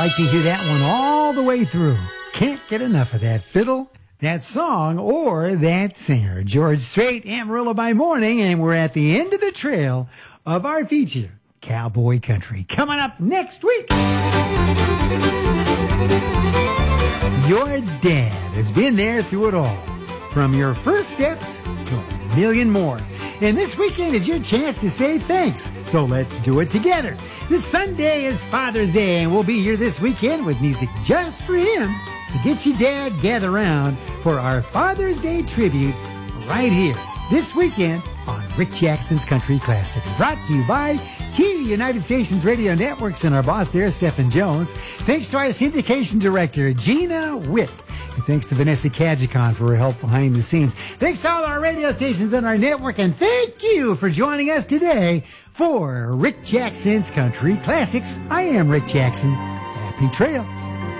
like to hear that one all the way through. Can't get enough of that fiddle, that song, or that singer. George Strait, Amarillo by Morning, and we're at the end of the trail of our feature, Cowboy Country. Coming up next week, your dad has been there through it all, from your first steps to a million more. And this weekend is your chance to say thanks. So let's do it together. This Sunday is Father's Day, and we'll be here this weekend with music just for him. So get your dad gathered around for our Father's Day tribute right here this weekend on Rick Jackson's Country Classics. Brought to you by Key United Stations Radio Networks and our boss there, Stephen Jones. Thanks to our syndication director, Gina Witt. And thanks to Vanessa Kajikon for her help behind the scenes. Thanks to all our radio stations on our network. And thank you for joining us today for Rick Jackson's Country Classics. I am Rick Jackson. Happy trails.